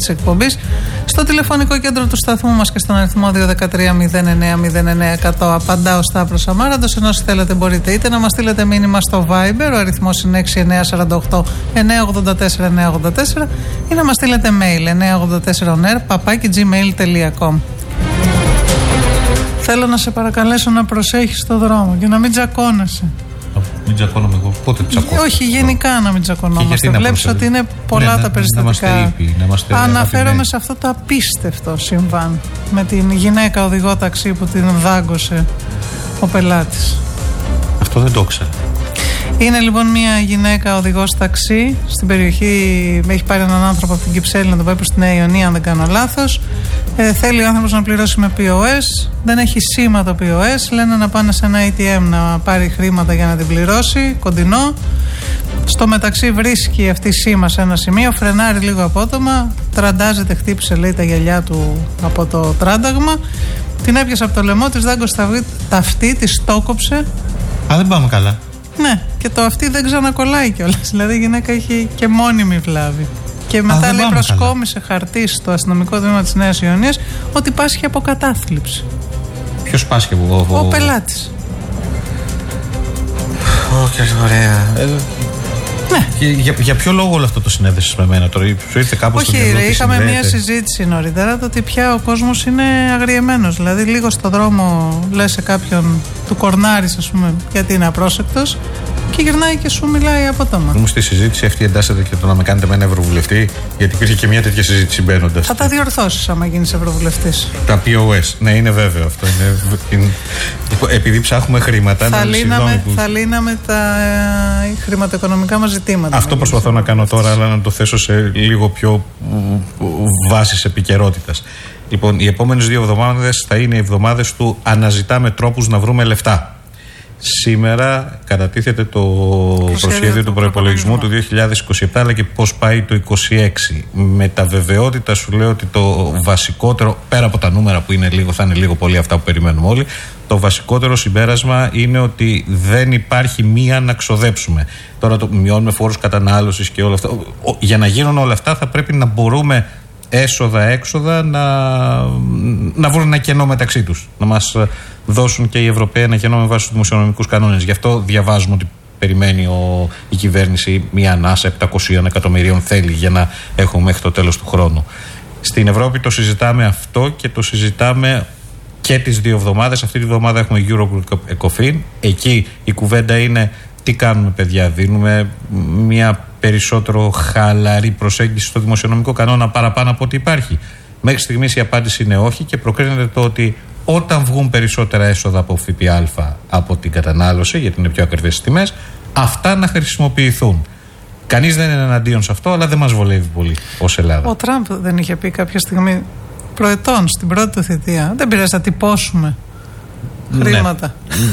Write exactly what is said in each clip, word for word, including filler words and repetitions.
της εκπομπής, στο τηλεφωνικό κέντρο του σταθμού μας και στον αριθμό δύο ένα τρία μηδέν εννέα μηδέν εννέα εκατό. Απαντά ο Σταύρος Αμάραντος, ενώ όσοι θέλετε μπορείτε είτε να μας στείλετε μήνυμα στο Viber, ο αριθμός είναι έξι εννέα τέσσερα οκτώ εννέα ογδόντα τέσσερα εννέα ογδόντα τέσσερα, ή να μας στείλετε mail εννέα ογδόντα τέσσερα ονέρ παπάκι τζι μέιλ τελεία κομ. Θέλω να σε παρακαλέσω να προσέχεις στο δρόμο και να μην τζακώνεσαι. Μην τζακώνομαι εγώ, πότε τσακώνομαι? Όχι, γενικά να μην τζακωνόμαστε. Βλέπεις ότι είναι πολλά ναι, τα περιστατικά. Να είμαστε, να είμαστε Αναφέρομαι σε αυτό το απίστευτο συμβάν με την γυναίκα οδηγό ταξί που την δάγκωσε ο πελάτης. Αυτό δεν το ήξερα. Είναι λοιπόν μια γυναίκα οδηγός ταξί στην περιοχή, έχει πάρει έναν άνθρωπο από την Κυψέλη να τον πάει προς τη Νέα Ιωνία, αν δεν κάνω λάθος. Ε, θέλει ο άνθρωπος να πληρώσει με πι ο ες, δεν έχει σήμα το πι ο ες, λένε να πάνε σε ένα έι τι εμ να πάρει χρήματα για να την πληρώσει, κοντινό. Στο μεταξύ βρίσκει αυτή σήμα σε ένα σημείο, φρενάρει λίγο απότομα, τραντάζεται, χτύπησε λέει τα γυαλιά του από το τράνταγμα, την έπιασε από το λαιμό, της δάγκωσε τα αυτή, τη στόκοψε. Α, δεν πάμε καλά. Ναι, και το αυτή δεν ξανακολλάει κιόλας. Δηλαδή η γυναίκα έχει και μόνιμη βλάβη. Και μετά Α, λέει προσκόμισε χαρτί στο αστυνομικό τμήμα της Νέας Ιωνίας ότι πάσχει από κατάθλιψη. Ποιος πάσχει από... Ο, ο πελάτης. Ω, oh, ωραία. Ε, ναι. Για, για, για ποιο λόγο όλο αυτό το συνέδεσες με εμένα τώρα? Σου ήρθε κάπως στο μυαλό? Όχι, είχαμε μια συζήτηση νωρίτερα το ότι πια ο κόσμος είναι αγριεμένος. Δηλαδή λίγο στο δρόμο λες σε κάποιον, του κορνάρεις ας πούμε γιατί είναι απρόσεκτος και γυρνάει και σου μιλάει απότομα. Μου στη συζήτηση αυτή εντάσσεται και το να με κάνετε με ένα ευρωβουλευτή, γιατί υπήρχε και μια τέτοια συζήτηση μπαίνοντας. Θα τα διορθώσεις άμα γίνεις ευρωβουλευτής. Τα πι ο ες, ναι, είναι βέβαιο αυτό. Είναι, είναι, επειδή ψάχνουμε χρήματα. Θα, ναι, λύναμε, που... θα λύναμε τα ε, χρηματοοικονομικά μας ζητήματα. Αυτό προσπαθώ να κάνω τώρα, αλλά να το θέσω σε λίγο πιο βάσεις επικαιρότητας. Λοιπόν, οι επόμενες δύο εβδομάδες θα είναι οι εβδομάδες του αναζητάμε τρόπους να βρούμε λεφτά. Σήμερα κατατίθεται το προσχέδιο του προϋπολογισμού του δύο χιλιάδες είκοσι επτά, αλλά και πώς πάει το είκοσι έξι. Με τα βεβαιότητα σου λέω ότι το βασικότερο, πέρα από τα νούμερα που είναι λίγο, θα είναι λίγο πολύ αυτά που περιμένουμε όλοι, το βασικότερο συμπέρασμα είναι ότι δεν υπάρχει μία να ξοδέψουμε. Τώρα το μειώνουμε φόρους κατανάλωσης και όλα αυτά. Για να γίνουν όλα αυτά θα πρέπει να μπορούμε έσοδα-έξοδα να, να βρουν ένα κενό μεταξύ τους. Να μας δώσουν και οι Ευρωπαίοι ένα κενό με βάση τους δημοσιονομικούς κανόνες. Γι' αυτό διαβάζουμε ότι περιμένει ο, η κυβέρνηση μία ανάσα επτακόσια εκατομμυρίων θέλει για να έχουμε μέχρι το τέλος του χρόνου. Στην Ευρώπη το συζητάμε αυτό και το συζητάμε και τις δύο εβδομάδες. Αυτή τη εβδομάδα έχουμε Eurogroup Ecofin. Εκεί η κουβέντα είναι τι κάνουμε παιδιά, δίνουμε μια περισσότερο χαλαρή προσέγγιση στο δημοσιονομικό κανόνα παραπάνω από ό,τι υπάρχει. Μέχρι στιγμής η απάντηση είναι όχι και προκρίνεται το ότι όταν βγουν περισσότερα έσοδα από ΦΠΑ από την κατανάλωση, γιατί είναι πιο ακριβές οι τιμές, αυτά να χρησιμοποιηθούν. Κανείς δεν είναι εναντίον σε αυτό, αλλά δεν μας βολεύει πολύ ως Ελλάδα. Ο Τραμπ δεν είχε πει κάποια στιγμή προετών στην πρώτη του θητεία, δεν πειράζει να τυπώσουμε χρήματα.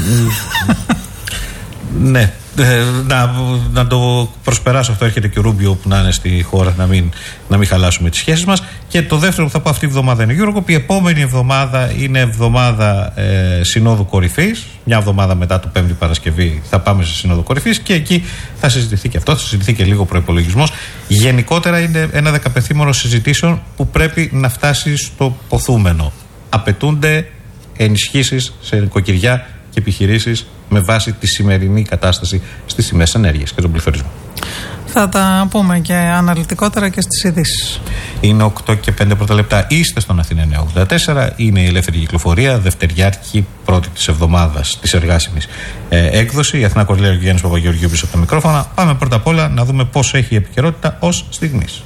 Ναι. ναι. Ε, να, να το προσπεράσω αυτό. Έρχεται και ο Ρούμπιο που να είναι στη χώρα, να μην, να μην χαλάσουμε τις σχέσεις μας. Και το δεύτερο που θα πω αυτή η εβδομάδα είναι Eurogroup. Η επόμενη εβδομάδα είναι εβδομάδα ε, Συνόδου Κορυφής. Μια εβδομάδα μετά το Πέμπτη Παρασκευή θα πάμε σε Συνόδο Κορυφής και εκεί θα συζητηθεί και αυτό, θα συζητηθεί και λίγο προϋπολογισμός. Γενικότερα είναι ένα δεκαπενθήμερο συζητήσεων που πρέπει να φτάσει στο ποθούμενο. Απαιτούνται ενισχύσεις σε νοικοκυριά και επιχειρήσεις με βάση τη σημερινή κατάσταση στις τιμές ενέργειας και τον πληθωρισμό. Θα τα πούμε και αναλυτικότερα και στις ειδήσεις. Είναι οκτώ και πέντε πρώτα λεπτά. Είστε στον Αθήνα εννιακόσια ογδόντα τέσσερα. Είναι η ελεύθερη κυκλοφορία, δευτεριάτικη πρώτη της εβδομάδας της εργάσιμης ε, έκδοση. Η Αθηνά Κορλέο και Γιάννης Παπαγεωργίου πίσω από τα μικρόφωνα. Πάμε πρώτα απ' όλα να δούμε πώς έχει η επικαιρότητα ως στιγμής.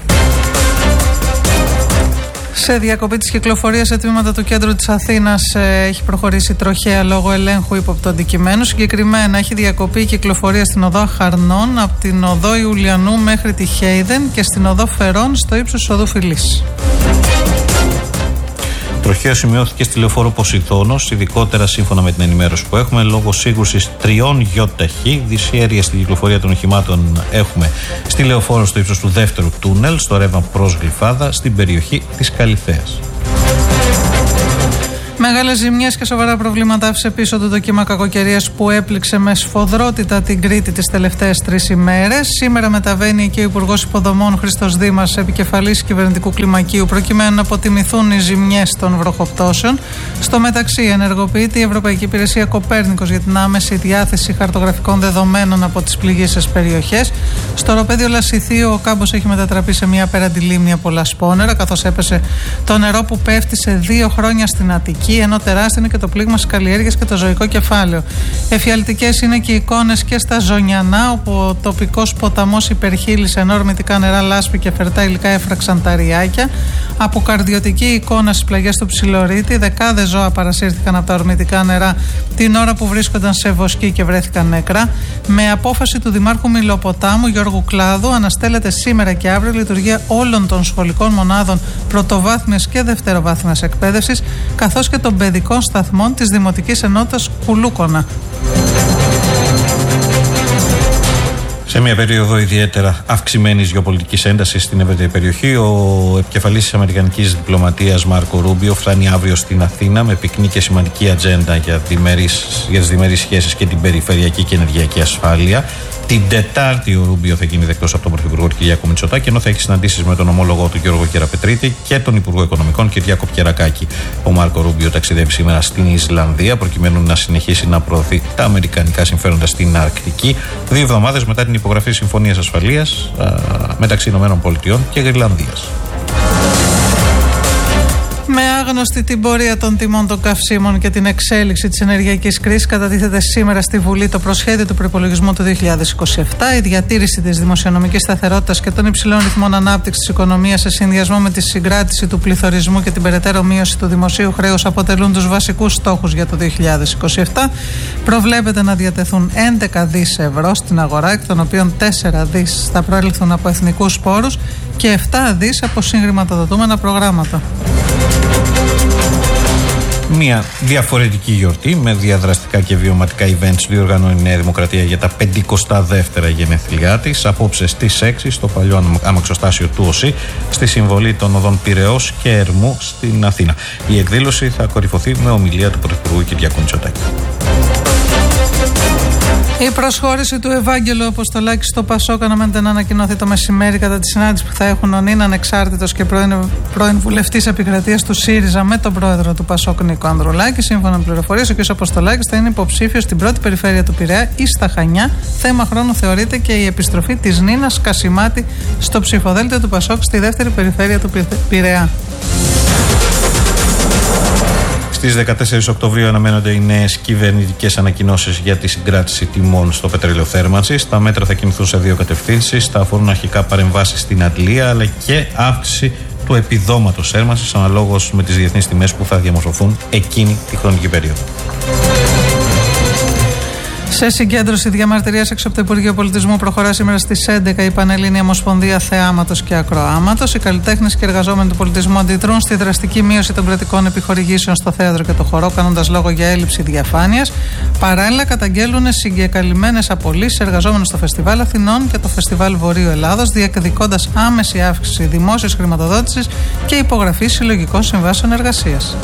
Σε διακοπή της κυκλοφορίας σε τμήματα του κέντρου της Αθήνας ε, έχει προχωρήσει τροχαία λόγω ελέγχου ύποπτου αντικειμένου. Συγκεκριμένα έχει διακοπεί η κυκλοφορία στην οδό Αχαρνών από την οδό Ιουλιανού μέχρι τη Χέιδεν και στην οδό Φερών στο ύψος της οδού Φιλής. Τροχαίο σημειώθηκε στη λεωφόρο Ποσειδώνος, ειδικότερα σύμφωνα με την ενημέρωση που έχουμε, λόγω σύγκρουσης τριών γιοταχή. Δυσχέρεια στην κυκλοφορία των οχημάτων έχουμε στη λεωφόρο στο ύψος του δεύτερου τούνελ, στο ρεύμα προς Γλυφάδα, στην περιοχή της Καλιθέας. Μεγάλες ζημιές και σοβαρά προβλήματα άφησε πίσω του το κύμα κακοκαιρίας που έπληξε με σφοδρότητα την Κρήτη τις τελευταίες τρεις ημέρες. Σήμερα μεταβαίνει και ο Υπουργός Υποδομών Χρήστος Δήμας, επικεφαλής κυβερνητικού κλιμακίου, προκειμένου να αποτιμηθούν οι ζημιές των βροχοπτώσεων. Στο μεταξύ, ενεργοποιείται η Ευρωπαϊκή Υπηρεσία Κοπέρνικος για την άμεση διάθεση χαρτογραφικών δεδομένων από τις πληγείσες περιοχές. Στο οροπέδιο Λασιθίου, ο κάμπος έχει μετατραπεί σε μια απέραντη λίμνη από λασπόνερα, καθώς έπεσε το νερό που πέφτει σε δύο χρόνια στην Αττική, ενώ τεράστιο είναι και το πλήγμα στις καλλιέργειες και το ζωικό κεφάλαιο. Εφιαλτικές είναι και οι εικόνες και στα Ζωνιανά, όπου ο τοπικός ποταμός υπερχείλησε, ενώ ορμητικά νερά, λάσπη και φερτά υλικά έφραξαν τα ριάκια. Αποκαρδιωτική εικόνα στις πλαγιές του Ψιλορίτη, δεκάδες ζώα παρασύρθηκαν από τα ορμητικά νερά την ώρα που βρίσκονταν σε βοσκή και βρέθηκαν νεκρά. Με απόφαση του Δημάρχου Μιλοποτάμου Γιώργου Κλάδου, αναστέλλεται σήμερα και αύριο η λειτουργία όλων των σχολικών μονάδων πρωτοβάθμιας και δευτεροβάθμιας εκπαίδευσης, καθώς και των παιδικών σταθμών της Δημοτικής Ενότητας Κουλούκονα. Σε μια περίοδο ιδιαίτερα αυξημένης γεωπολιτικής έντασης στην ευρύτερη περιοχή, ο επικεφαλής της αμερικανικής διπλωματίας Μάρκο Ρούμπιο φτάνει αύριο στην Αθήνα με πυκνή και σημαντική ατζέντα για, για τις διμερείς σχέσεις και την περιφερειακή και ενεργειακή ασφάλεια. Την Τετάρτη ο Ρούμπιο θα γίνει δεκτός από τον Πρωθυπουργό Κυριάκο Μητσοτάκη, ενώ θα έχει συναντήσεις με τον ομόλογο του Γιώργο Κεραπετρίτη και τον Υπουργό Οικονομικών Κυριάκο Κερακάκη. Ο Μάρκο Ρούμπιο ταξιδεύει σήμερα στην Ισλανδία προκειμένου να συνεχίσει να προωθεί τα αμερικανικά συμφέροντα στην Αρκτική, δύο εβδομάδες μετά την υπογραφή συμφωνίας ασφαλείας μεταξύ ΗΠΑ και Γρυλανδίας. Με άγνωστη την πορεία των τιμών των καυσίμων και την εξέλιξη της ενεργειακής κρίσης, κατατίθεται σήμερα στη Βουλή το προσχέδιο του προϋπολογισμού του δύο χιλιάδες είκοσι επτά. Η διατήρηση της δημοσιονομικής σταθερότητας και των υψηλών ρυθμών ανάπτυξης της οικονομίας σε συνδυασμό με τη συγκράτηση του πληθωρισμού και την περαιτέρω μείωση του δημοσίου χρέους αποτελούν τους βασικούς στόχους για το δύο χιλιάδες είκοσι επτά. Προβλέπεται να διατεθούν έντεκα δισεκατομμύρια ευρώ στην αγορά, εκ των οποίων τέσσερα δισεκατομμύρια θα προέλθουν από εθνικούς πόρους και επτά δισεκατομμύρια από συγχρηματοδοτούμενα προγράμματα. Μια διαφορετική γιορτή με διαδραστικά και βιωματικά events διοργανώνει η Νέα Δημοκρατία για τα πεντηκοστά δεύτερα γενέθλιά της. Απόψε στις έξι στο παλιό αμαξοστάσιο του ΟΣΥ, στη συμβολή των οδών Πειραιώς και Ερμού στην Αθήνα. Η εκδήλωση θα κορυφωθεί με ομιλία του Πρωθυπουργού Κυριάκου Μητσοτάκη. Η προσχώρηση του Ευάγγελου Αποστολάκη στο ΠΑΣΟΚ αναμένεται να ανακοινωθεί το μεσημέρι κατά τη συνάντηση που θα έχουν ο νυν ανεξάρτητος και πρώην, πρώην βουλευτής επικρατείας του ΣΥΡΙΖΑ με τον πρόεδρο του ΠΑΣΟΚ Νίκο Ανδρουλάκη. Σύμφωνα με πληροφορίες, ο κ. Αποστολάκης θα είναι υποψήφιος στην πρώτη περιφέρεια του Πειραιά ή στα Χανιά. Θέμα χρόνου θεωρείται και η επιστροφή της Νίνας Κασιμάτη στο ψηφοδέλτιο του ΠΑΣΟΚ στη δεύτερη περιφέρεια του Πειραιά. Στις δεκατέσσερις Οκτωβρίου αναμένονται οι νέες κυβερνητικές ανακοινώσεις για τη συγκράτηση τιμών στο πετρέλαιο θέρμανσης. Τα μέτρα θα κινηθούν σε δύο κατευθύνσεις. Θα αφορούν αρχικά παρεμβάσεις στην αντλία, αλλά και αύξηση του επιδόματος θέρμανσης αναλόγως με τις διεθνείς τιμές που θα διαμορφωθούν εκείνη τη χρονική περίοδο. Σε συγκέντρωση διαμαρτυρίας έξω από το Υπουργείο Πολιτισμού προχωρά σήμερα στις έντεκα η Πανελλήνια Ομοσπονδία Θεάματος και Ακροάματος. Οι καλλιτέχνες και εργαζόμενοι του πολιτισμού αντιδρούν στη δραστική μείωση των κρατικών επιχορηγήσεων στο θέατρο και το χορό, κάνοντας λόγο για έλλειψη διαφάνειας. Παράλληλα, καταγγέλουν συγκεκαλυμμένες απολύσεις εργαζόμενων στο Φεστιβάλ Αθηνών και το Φεστιβάλ Βορείου Ελλάδος, διεκδικώντας άμεση αύξηση δημόσιας χρηματοδότησης και υπογραφή συλλογικών συμβάσεων εργασίας.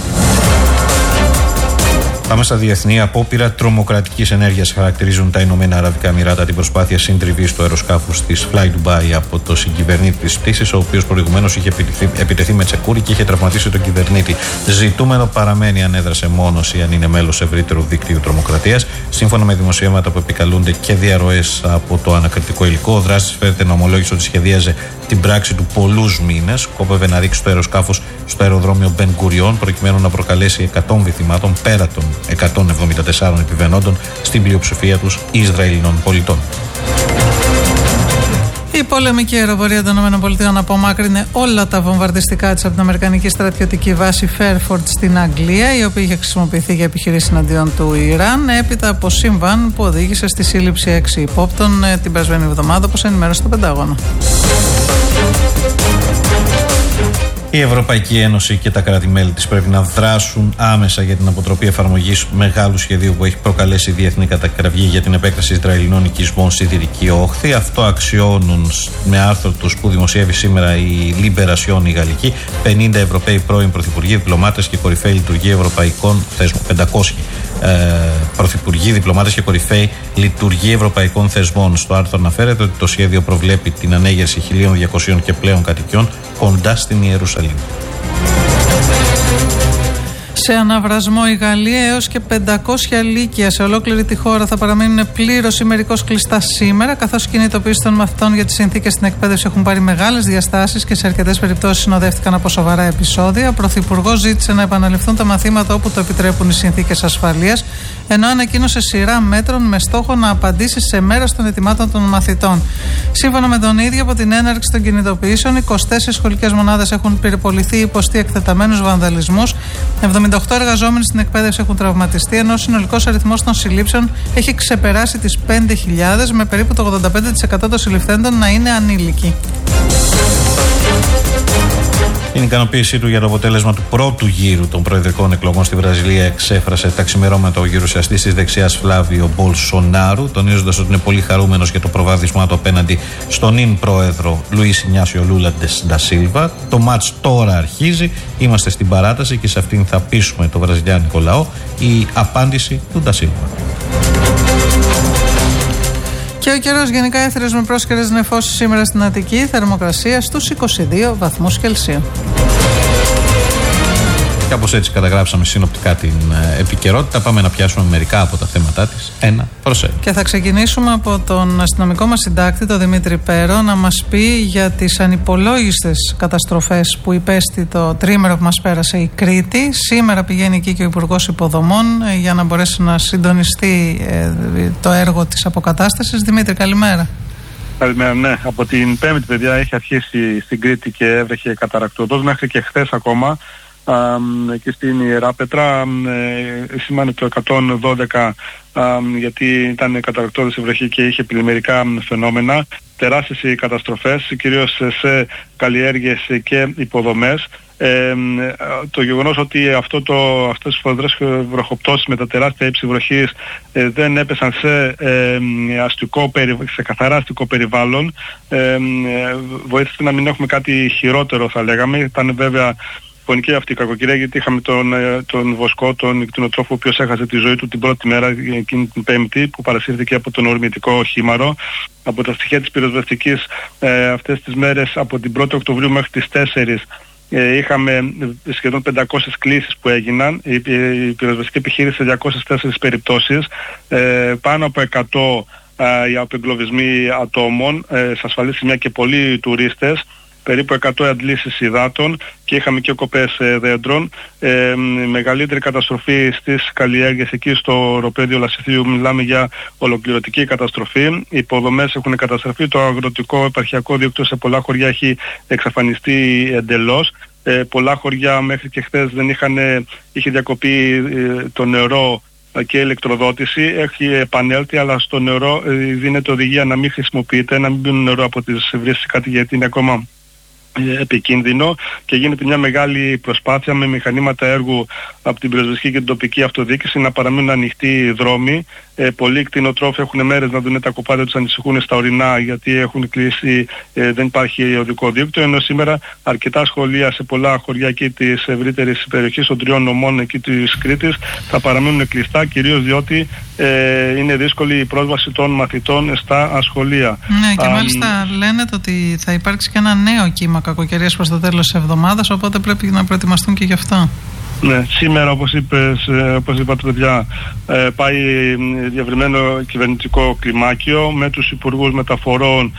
Πάμε στα διεθνή. Απόπειρα τρομοκρατικής ενέργειας χαρακτηρίζουν τα Ηνωμένα Αραβικά Εμιράτα την προσπάθεια συντριβής του αεροσκάφους της Fly Dubai από το συγκυβερνήτη της πτήσης, ο οποίος προηγουμένως είχε επιτεθεί, επιτεθεί με τσεκούρι και είχε τραυματίσει τον κυβερνήτη. Ζητούμενο παραμένει αν έδρασε μόνος ή αν είναι μέλος ευρύτερου δίκτυου τρομοκρατίας. Σύμφωνα με δημοσιεύματα που επικαλούνται και διαρροές από το ανακριτικό υλικό, ο δράστης φέρεται να ομολόγησε ότι σχεδίαζε την πράξη του πολλούς μήνες. Σκόπευε να ρίξει το αεροσκάφος στο αεροδρόμιο Μπεν Γκουριόν προκειμένου να προκαλέσει εκατόμβοι θυμάτων πέρα των εκατόν εβδομήντα τεσσάρων επιβαίνοντων, στην πλειοψηφία τους Ισραηλινών πολιτών. Η πολεμική αεροπορία των ΗΠΑ απομάκρυνε όλα τα βομβαρδιστικά της από την Αμερικανική στρατιωτική βάση Fairford στην Αγγλία, η οποία είχε χρησιμοποιηθεί για επιχειρήσεις εναντίον του Ιράν, έπειτα από σύμβαν που οδήγησε στη σύλληψη έξι υπόπτων την περασμένη εβδομάδα, όπως ενημέρωσε το Πεντάγωνο. Η Ευρωπαϊκή Ένωση και τα κράτη-μέλη της πρέπει να δράσουν άμεσα για την αποτροπή εφαρμογής μεγάλου σχεδίου που έχει προκαλέσει διεθνή κατακραυγή για την επέκταση Ισραηλινών οικισμών στη Δυτική Όχθη. Αυτό αξιώνουν με άρθρο τους που δημοσιεύει σήμερα η Libération η Γαλλική πενήντα Ευρωπαίοι πρώην πρωθυπουργοί, διπλωμάτες και κορυφαίοι λειτουργοί ευρωπαϊκών θεσμών. πεντακόσιοι ε, πρωθυπουργοί, διπλωμάτες και κορυφαίοι λειτουργοί ευρωπαϊκών θεσμών. Στο άρθρο αναφέρεται ότι το σχέδιο προβλέπει την ανέγερση χίλια διακοσίων και πλέον κατοικιών κοντά στην Ιερουσαλήμ. Σε αναβρασμό η Γαλλία, έως και πεντακόσια λύκεια σε ολόκληρη τη χώρα θα παραμείνουν πλήρως ή μερικώς κλειστά σήμερα, καθώς οι κινητοποιήσεις των μαθητών για τις συνθήκες στην εκπαίδευση έχουν πάρει μεγάλες διαστάσεις και σε αρκετές περιπτώσεις συνοδεύτηκαν από σοβαρά επεισόδια. Ο Πρωθυπουργός ζήτησε να επαναληφθούν τα μαθήματα όπου το επιτρέπουν οι συνθήκες ασφαλείας, ενώ ανακοίνωσε σειρά μέτρων με στόχο να απαντήσει σε μέρος των ετοιμάτων των μαθητών. Σύμφωνα με τον ίδιο, από την έναρξη των κινητοποιήσεων, είκοσι τέσσερις σχολικές μονάδες έχουν πυρποληθεί ή υποστεί εκτεταμένους βανδαλισμούς, εβδομήντα οκτώ εργαζόμενοι στην εκπαίδευση έχουν τραυματιστεί, ενώ ο συνολικός αριθμός των συλλήψεων έχει ξεπεράσει τις πέντε χιλιάδες, με περίπου το ογδόντα πέντε τοις εκατό των συλληφθέντων να είναι ανήλικοι. Την ικανοποίησή του για το αποτέλεσμα του πρώτου γύρου των προεδρικών εκλογών στη Βραζιλία εξέφρασε τα ξημερώματα ο γερουσιαστής της δεξιάς Φλάβιο Μπολσονάρου, τονίζοντας ότι είναι πολύ χαρούμενος για το προβάδισμά του απέναντι στον νυν πρόεδρο Λουίς Ινιάσιο Λούλα ντα Σίλβα. Το μάτς τώρα αρχίζει, είμαστε στην παράταση και σε αυτήν θα πείσουμε το βραζιλιάνικο λαό. Η απάντηση του ντα Σίλβα. Και ο καιρός γενικά έθριος με πρόσκαιρες νεφώσεις σήμερα στην Αττική, θερμοκρασία στους είκοσι δύο βαθμούς Κελσίου. Κάπως έτσι καταγράψαμε συνοπτικά την ε, επικαιρότητα. Πάμε να πιάσουμε μερικά από τα θέματά της ένα προς ένα. Και θα ξεκινήσουμε από τον αστυνομικό μας συντάκτη, τον Δημήτρη Πέρο, να μας πει για τις ανυπολόγιστες καταστροφές που υπέστη το τρίμερο που μας πέρασε η Κρήτη. Σήμερα πηγαίνει εκεί και ο Υπουργός Υποδομών ε, για να μπορέσει να συντονιστεί ε, το έργο της αποκατάστασης. Δημήτρη, καλημέρα. Καλημέρα, ναι. Από την Πέμπτη, παιδιά, έχει αρχίσει στην Κρήτη και έβρεχε καταρακτοδός μέχρι και χθες ακόμα. Α, εκεί στην Ιεράπετρα ε, σήμανε το εκατόν δώδεκα α, γιατί ήταν καταρακτώδης η βροχή και είχε πλημμυρικά φαινόμενα, τεράστιες οι καταστροφές κυρίως σε καλλιέργειες και υποδομές. Ε, το γεγονός ότι αυτό το, αυτές τις φοδρές βροχοπτώσεις με τα τεράστια ύψη βροχής ε, δεν έπεσαν σε, ε, αστικό, σε καθαρά αστικό περιβάλλον ε, ε, βοήθησε να μην έχουμε κάτι χειρότερο, θα λέγαμε. Ήταν βέβαια φωνική αυτή η κακοκαιρία, γιατί είχαμε τον, τον Βοσκό, τον κτηνοτρόφο, ο οποίος έχασε τη ζωή του την πρώτη μέρα, εκείνη την Πέμπτη, που παρασύρθηκε από τον ορμητικό χήμαρο. Από τα στοιχεία της πυροσβεστικής ε, αυτές τις μέρες, από την πρώτη Οκτωβρίου μέχρι τις τέσσερις, ε, είχαμε σχεδόν πεντακόσιες κλήσεις που έγιναν. Η, η πυροσβεστική επιχείρηση σε διακόσιες τέσσερις περιπτώσεις, ε, πάνω από εκατό ε, οι απεγκλωβισμοί ατόμων ε, σε ασφαλή σημεία και πολλοί τουρίστες, περίπου εκατό αντλήσεις υδάτων και είχαμε και κοπές ε, δέντρων. Ε, μεγαλύτερη καταστροφή στις καλλιέργειες εκεί στο οροπέδιο Λασιθίου, μιλάμε για ολοκληρωτική καταστροφή. Οι υποδομές έχουν καταστραφεί, το αγροτικό επαρχιακό δίκτυο σε πολλά χωριά έχει εξαφανιστεί εντελώς. Ε, πολλά χωριά μέχρι και χθες δεν είχαν, είχε διακοπεί ε, το νερό και η ηλεκτροδότηση, έχει επανέλθει, αλλά στο νερό ε, δίνεται οδηγία να μην χρησιμοποιείται, να μην πίνουν νερό από τις βρύσεις κάτι, γιατί είναι ακόμα επικίνδυνο, και γίνεται μια μεγάλη προσπάθεια με μηχανήματα έργου από την πυροσβεστική και την τοπική αυτοδιοίκηση να παραμείνουν ανοιχτοί οι δρόμοι. Ε, πολλοί κτηνοτρόφοι έχουν μέρες να δουν τα κοπάδια τους, ανησυχούν στα ορεινά γιατί έχουν κλείσει, ε, δεν υπάρχει οδικό δίκτυο, ενώ σήμερα αρκετά σχολεία σε πολλά χωριά εκεί της ευρύτερης περιοχής των τριών νομών εκεί της Κρήτης θα παραμείνουν κλειστά, κυρίως διότι ε, είναι δύσκολη η πρόσβαση των μαθητών στα σχολεία. Ναι, και Α, μάλιστα λένε ότι θα υπάρξει και ένα νέο κύμα κακοκαιρίας προς το τέλος της εβδομάδας, οπότε πρέπει να προετοιμαστούν και γι' αυτό. Ναι, σήμερα, όπως είπες, όπως είπατε παιδιά, πάει διαβριμένο κυβερνητικό κλιμάκιο με τους Υπουργούς Μεταφορών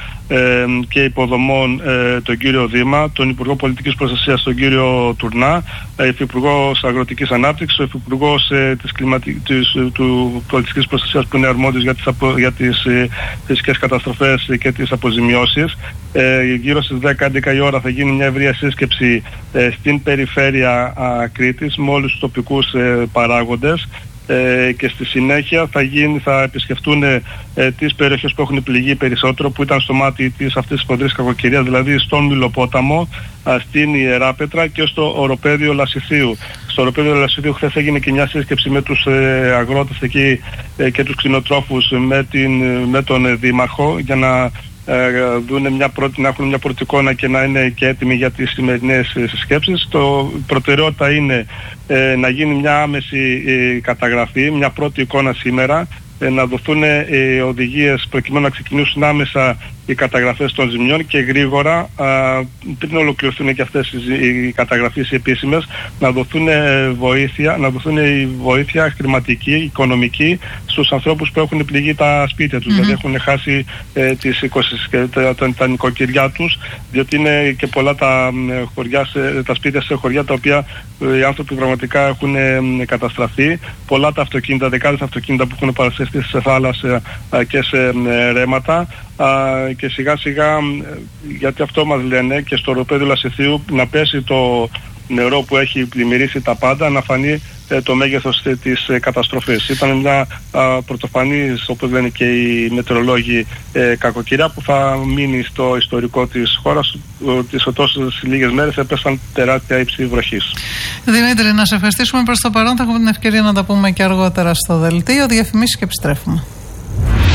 και Υποδομών, τον κύριο Δήμα, τον Υπουργό Πολιτικής Προστασίας, τον κύριο Τουρνά, Υφυπουργός Αγροτικής Ανάπτυξης, ο Υφυπουργός της, κλιματι... της του Πολιτικής Προστασίας, που είναι αρμόδιος για τις, απο... για τις φυσικές καταστροφές και τις αποζημιώσεις. Ε, γύρω στις δέκα έντεκα η ώρα θα γίνει μια ευρεία σύσκεψη ε, στην περιφέρεια α, Κρήτης με όλους τους τοπικούς ε, παράγοντες, ε, και στη συνέχεια θα, γίνει, θα επισκεφτούν ε, τις περιοχές που έχουν πληγεί περισσότερο, που ήταν στο μάτι της αυτής της ποντρής κακοκαιρίας, δηλαδή στον Μιλοπόταμο, α, στην Ιεράπετρα και στο οροπέδιο Λασιθίου. Στο οροπέδιο Λασιθίου χθες έγινε και μια σύσκεψη με τους ε, αγρότες εκεί ε, και τους κτηνοτρόφους με, την, με τον Δήμαρχο για να Ε, δούνε μια πρώτη, να έχουν μια πρώτη εικόνα και να είναι και έτοιμοι για τις σημερινές ε, συσκέψεις. Το προτεραιότητα είναι ε, να γίνει μια άμεση ε, καταγραφή, μια πρώτη εικόνα σήμερα, ε, να δοθούν ε, οδηγίες προκειμένου να ξεκινήσουν άμεσα οι καταγραφές των ζημιών και γρήγορα, α, πριν ολοκληρωθούν και αυτές οι, οι καταγραφές οι επίσημες, να δοθούν ε, βοήθεια, να δοθούν η βοήθεια χρηματική, οικονομική στους ανθρώπους που έχουν πληγεί τα σπίτια τους, mm-hmm. δηλαδή έχουν χάσει ε, τις οικοσυς, τα, τα, τα νοικοκυριά τους, διότι είναι και πολλά τα, χωριά, τα σπίτια σε χωριά τα οποία ε, οι άνθρωποι πραγματικά έχουν ε, καταστραφεί, πολλά τα αυτοκίνητα, δεκάδες αυτοκίνητα που έχουν παρασυρθεί σε θάλασσα ε, και σε ε, ρέματα. Uh, και σιγά σιγά, γιατί αυτό μας λένε, και στο οροπέδιο Λασιθίου να πέσει το νερό που έχει πλημμυρίσει τα πάντα, να φανεί ε, το μέγεθος ε, της ε, καταστροφής. Ήταν μια uh, πρωτοφανής, όπως λένε και οι μετεωρολόγοι, ε, κακοκαιρία που θα μείνει στο ιστορικό της χώρας, ότι σε τόσες λίγες μέρες έπεσαν τεράστια ύψη βροχής. Δημήτρη, να σε ευχαριστήσουμε προς το παρόν. Θα έχουμε την ευκαιρία να τα πούμε και αργότερα στο δελτίο. Διαφημίσεις και επιστρέφουμε.